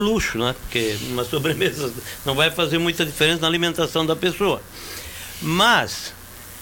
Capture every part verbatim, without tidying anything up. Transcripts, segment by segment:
luxo, né? Porque uma sobremesa não vai fazer muita diferença na alimentação da pessoa. Mas,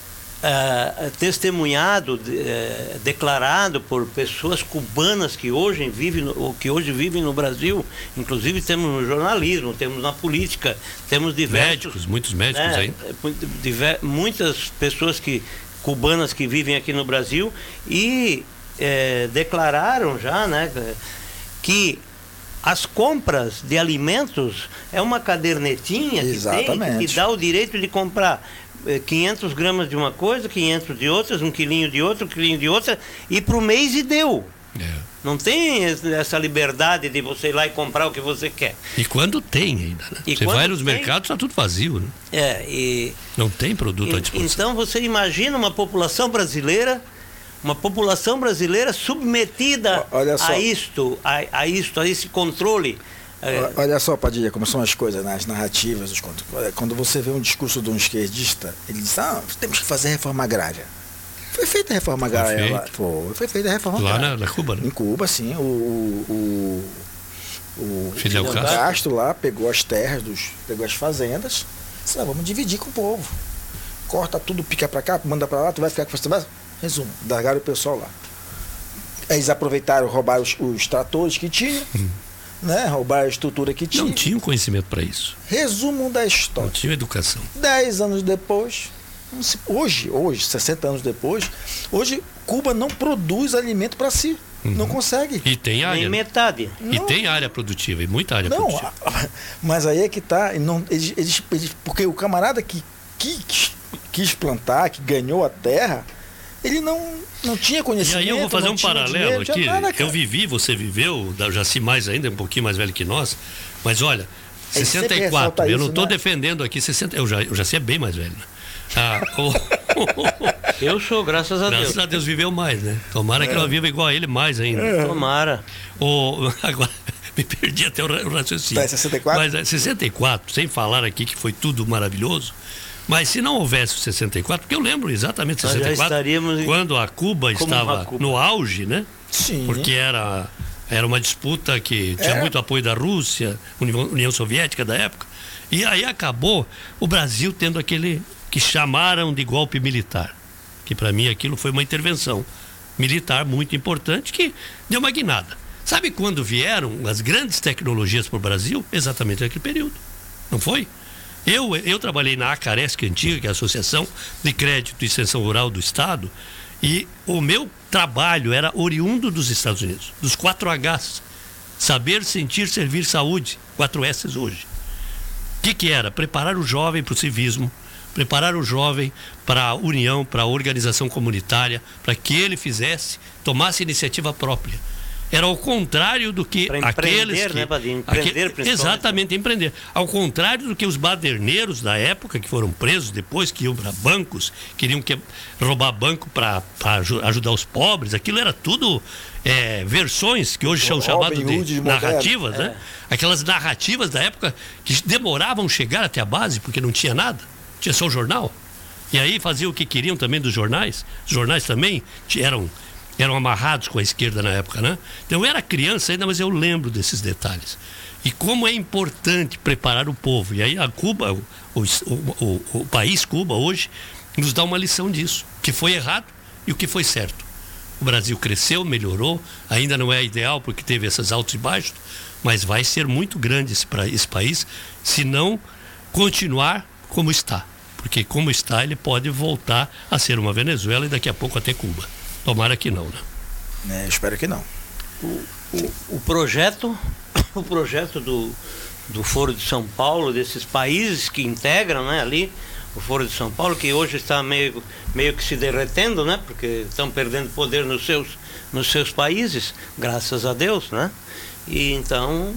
uh, testemunhado, uh, declarado por pessoas cubanas que hoje vivem no, que hoje vivem no Brasil, inclusive temos no jornalismo, temos na política, temos diversos... Médicos, muitos médicos né, aí. Diver, muitas pessoas que, cubanas que vivem aqui no Brasil e uh, declararam já, né, que as compras de alimentos é uma cadernetinha que, tem, que dá o direito de comprar quinhentas gramas de uma coisa, quinhentas de outras, um quilinho de outra, um quilinho de outra, e para o mês e deu. É. Não tem essa liberdade de você ir lá e comprar o que você quer. E quando tem ainda, né? E você vai nos tem... mercados, está tudo vazio, né? É, e... Não tem produto e, à disposição. Então você imagina uma população brasileira Uma população brasileira submetida a isto, a, a isto, a esse controle. Olha só, Padilha, como são as coisas, né? As narrativas, os contos. Quando você vê um discurso de um esquerdista, ele diz, ah, temos que fazer reforma agrária. Foi feita a reforma agrária foi lá. Foi, foi feita a reforma lá agrária. Lá na, na Cuba, né? Em Cuba, sim. O, o, o, o Fidel Castro. Castro lá pegou as terras, dos, pegou as fazendas, disse, ah, vamos dividir com o povo. Corta tudo, pica pra cá, manda pra lá, tu vai ficar com você. Resumo, largaram o pessoal lá. Eles aproveitaram, roubaram os, os tratores que tinham, hum. né? Roubaram a estrutura que tinha. Não tinham conhecimento para isso. Resumo da história. Não tinha educação. Dez anos depois, hoje, hoje, sessenta anos depois, hoje Cuba não produz alimento para si. Uhum. Não consegue. E tem área. Nem metade. E não. Tem área produtiva, e muita área não, produtiva. Mas aí é que tá. Não, eles, eles, eles, porque o camarada que, que quis plantar, que ganhou a terra, ele não, não tinha conhecimento. E aí eu vou fazer um paralelo dinheiro, aqui. Nada, eu vivi, você viveu, o Jaci mais ainda, um pouquinho mais velho que nós. Mas olha, é sessenta e quatro, eu isso, não estou né? defendendo aqui sessenta. Eu já, eu já sei é bem mais velho. Né? Ah, oh, oh, oh. Eu sou, graças a graças Deus. Graças a Deus viveu mais, né? Tomara é. que ela viva igual a ele mais ainda. É. Tomara. Oh, agora, me perdi até o raciocínio. Tá, sessenta e quatro? Mas sessenta e quatro, sem falar aqui que foi tudo maravilhoso. Mas se não houvesse o sessenta e quatro, porque eu lembro exatamente de sessenta e quatro, quando a Cuba estava Cuba. no auge, né? Sim. Porque era, era uma disputa que tinha é. muito apoio da Rússia, União Soviética da época, e aí acabou o Brasil tendo aquele que chamaram de golpe militar, que para mim aquilo foi uma intervenção militar muito importante que deu uma guinada. Sabe quando vieram as grandes tecnologias para o Brasil? Exatamente naquele período, não foi? Eu, eu trabalhei na Acaresc antiga, que é a Associação de Crédito e Extensão Rural do Estado, e o meu trabalho era oriundo dos Estados Unidos, dos quatro H's. Saber, sentir, servir, saúde, quatro S's hoje. O que que era? Preparar o jovem para o civismo, preparar o jovem para a união, para a organização comunitária, para que ele fizesse, tomasse iniciativa própria. Era ao contrário do que aqueles que... Né, empreender, aquele, exatamente, empreender. Ao contrário do que os baderneiros da época, que foram presos depois, que iam para bancos, queriam que, roubar banco para ajudar os pobres. Aquilo era tudo é, versões que hoje são chamadas de, de narrativas, moderno, né? É. Aquelas narrativas da época que demoravam a chegar até a base, porque não tinha nada. Tinha só o jornal. E aí faziam o que queriam também dos jornais. Os jornais também eram... eram amarrados com a esquerda na época, né? Então eu era criança ainda, mas eu lembro desses detalhes. E como é importante preparar o povo. E aí a Cuba, o, o, o, o país Cuba hoje, nos dá uma lição disso. O que foi errado e o que foi certo. O Brasil cresceu, melhorou, ainda não é ideal porque teve esses altos e baixos, mas vai ser muito grande esse, esse país se não continuar como está. Porque como está, ele pode voltar a ser uma Venezuela e daqui a pouco até Cuba. Tomara que não, né? É, espero que não. O, o, o projeto, o projeto do, do Foro de São Paulo, desses países que integram, né, ali, o Foro de São Paulo, que hoje está meio, meio que se derretendo, né? Porque estão perdendo poder nos seus, nos seus países, graças a Deus, né? E então,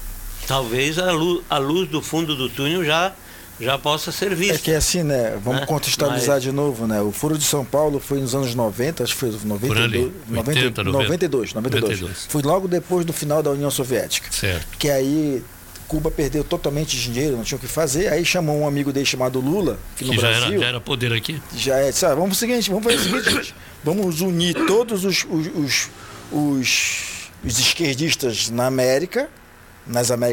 talvez a luz, a luz do fundo do túnel já já possa ser vista. É que assim, né? Vamos né? contextualizar Mas... de novo, né? O Foro de São Paulo foi nos anos noventa, acho que foi noventa e dois, oitenta, noventa e dois, noventa e dois. Foi logo depois do final da União Soviética. Certo. Que aí Cuba perdeu totalmente dinheiro, não tinha o que fazer. Aí chamou um amigo dele chamado Lula, que no que já Brasil... Era, já era poder aqui. Já é, sabe? Vamos fazer o seguinte, vamos fazer o seguinte, gente. Vamos unir todos os, os, os, os, os esquerdistas na América, nas Américas,